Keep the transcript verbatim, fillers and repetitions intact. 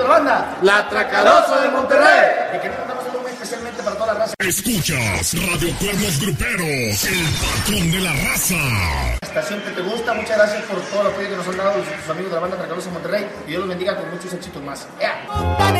de la banda, La Atracalosa de Monterrey. Y queremos mandar un saludo muy especialmente para toda la raza. Escuchas Radio Pueblos Gruperos, el patrón de la raza. Estación que te gusta, muchas gracias por todo el apoyo que nos han dado sus amigos de la banda Atracalosa de Monterrey. Y Dios los bendiga con muchos éxitos más. ¡Ea!